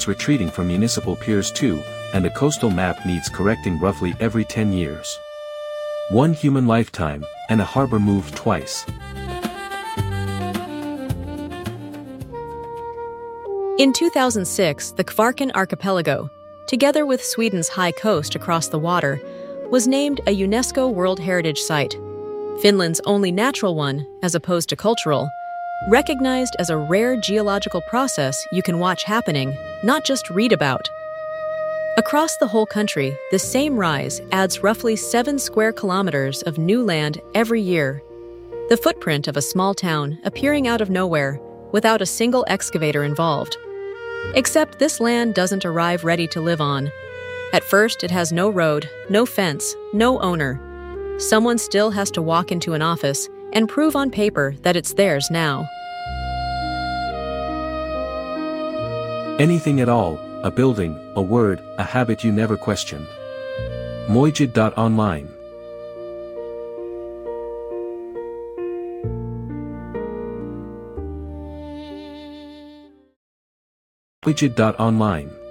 it's retreating from municipal piers too, and a coastal map needs correcting roughly every 10 years. One human lifetime, and a harbor moved twice. In 2006, the Kvarken Archipelago, together with Sweden's high coast across the water, was named a UNESCO World Heritage Site. Finland's only natural one, as opposed to cultural, recognized as a rare geological process you can watch happening, not just read about. Across the whole country, the same rise adds roughly 7 square kilometers of new land every year. The footprint of a small town appearing out of nowhere, without a single excavator involved. Except this land doesn't arrive ready to live on. At first, it has no road, no fence, no owner. Someone still has to walk into an office and prove on paper that it's theirs now. Anything at all, a building, a word, a habit you never questioned. Mojid.online. Mojid.online